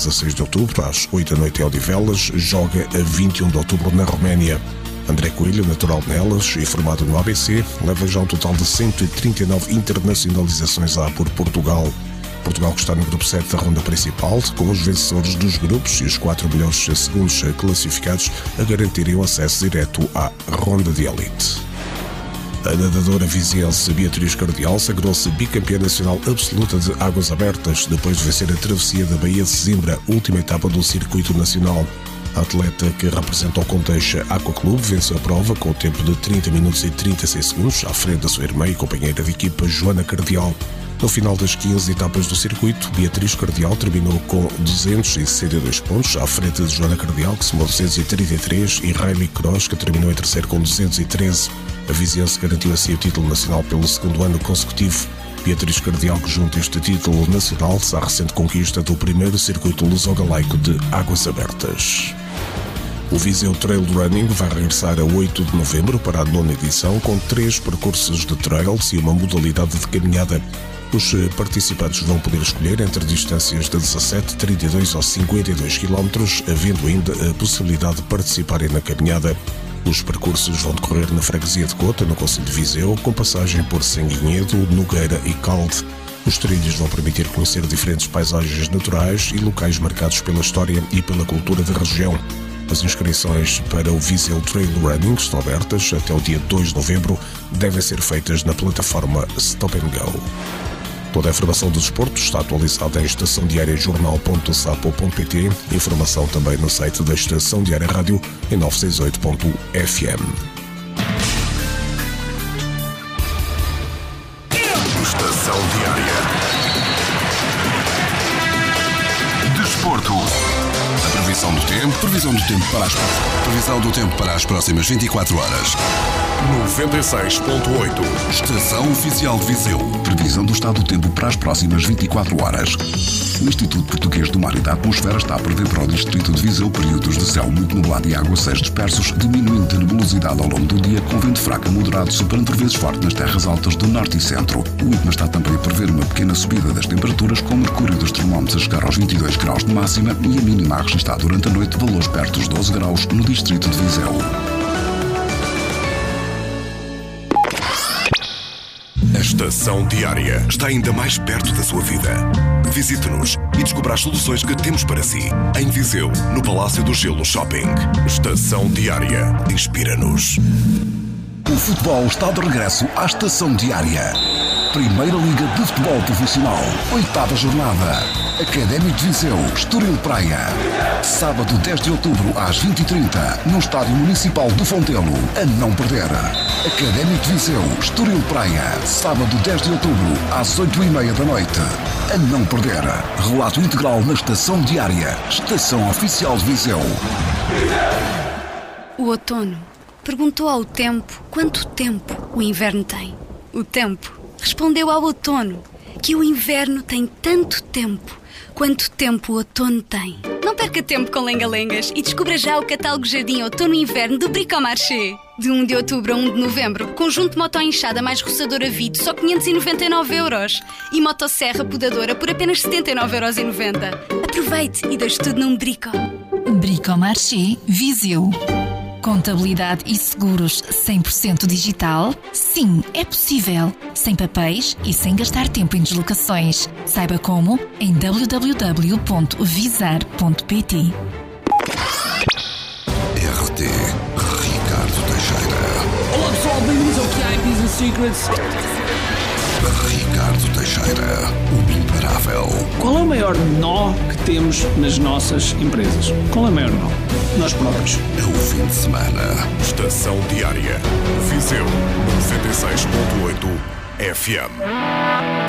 16 de outubro, às 8 da noite em Odivelas, joga a 21 de outubro na Roménia. André Coelho, natural de Nelas e formado no ABC, leva já um total de 139 internacionalizações por Portugal. Portugal que está no grupo 7 da ronda principal, com os vencedores dos grupos e os 4 melhores segundos classificados a garantirem o acesso direto à ronda de elite. A nadadora viziense Beatriz Cardial sagrou-se bicampeã nacional absoluta de águas abertas, depois de vencer a travessia da Baía de Sesimbra, última etapa do circuito nacional. A atleta que representa o Conteixa Aqua Clube venceu a prova com o tempo de 30 minutos e 36 segundos, à frente da sua irmã e companheira de equipa Joana Cardial. No final das 15 etapas do circuito, Beatriz Cardial terminou com 262 pontos, à frente de Joana Cardial, que somou 233, e Riley Cross, que terminou em terceiro com 213. A viziense garantiu assim o título nacional pelo segundo ano consecutivo. Beatriz Cardial, que junta este título nacional à recente conquista do primeiro circuito luso-galaico de águas abertas. O Viseu Trail Running vai regressar a 8 de novembro para a 9ª edição, com 3 percursos de trails e uma modalidade de caminhada. Os participantes vão poder escolher entre distâncias de 17, 32 ou 52 km, havendo ainda a possibilidade de participarem na caminhada. Os percursos vão decorrer na freguesia de Cota, no concelho de Viseu, com passagem por Sanguinhedo, Nogueira e Calde. Os trilhos vão permitir conhecer diferentes paisagens naturais e locais marcados pela história e pela cultura da região. As inscrições para o Viseu Trail Running estão abertas até o dia 2 de novembro, devem ser feitas na plataforma Stop and Go. Toda a informação do desporto está atualizada em estaçãodiariajornal.sapo.pt, informação também no site da Estação Diária Rádio em 968.fm. Estação Diária. Desporto. Previsão do tempo para as próximas 24 horas. 96.8. Estação Oficial de Viseu. Previsão do estado do tempo para as próximas 24 horas. O Instituto Português do Mar e da Atmosfera está a prever para o distrito de Viseu períodos de céu muito nublado e aguaceiros dispersos, diminuindo a nebulosidade ao longo do dia, com vento fraco a moderado, soprando por vezes forte nas terras altas do norte e centro. O IPMA está também a prever uma pequena subida das temperaturas, com o mercúrio dos termómetros a chegar aos 22 graus de máxima e a mínima a registrar durante a noite valores perto dos 12 graus no distrito de Viseu. A Estação Diária está ainda mais perto da sua vida. Visite-nos e descubra as soluções que temos para si. Em Viseu, no Palácio do Gelo Shopping. Estação Diária. Inspira-nos. O futebol está de regresso à Estação Diária. Primeira Liga de Futebol Profissional. 8ª jornada. Académico de Viseu, Estoril Praia. Sábado 10 de outubro às 20h30, no Estádio Municipal do Fontelo. A não perder. Académico de Viseu, Estoril Praia. Sábado 10 de outubro às 8h30 da noite. A não perder. Relato integral na Estação Diária. Estação Oficial de Viseu. O outono perguntou ao tempo quanto tempo o inverno tem. O tempo respondeu ao outono que o inverno tem tanto tempo quanto tempo o outono tem. Não perca tempo com lenga-lengas e descubra já o catálogo Jardim Outono e Inverno do Bricomarché. De 1 de outubro a 1 de novembro, conjunto moto-inchada mais roçadora Vito, só 599€. E motosserra podadora por apenas 79,90€. Aproveite e deixe tudo num Brico. Bricomarché Viseu. Contabilidade e seguros 100% digital? Sim, é possível. Sem papéis e sem gastar tempo em deslocações. Saiba como em www.visar.pt. RT Ricardo Teixeira. Olá pessoal, bem-vindos ao QI Business Secrets. Ricardo Teixeira, o imparável. Qual é o maior nó que temos nas nossas empresas? Qual é o maior nó? Nós próprios. É o fim de semana. Estação Diária. Viseu 96.8 FM.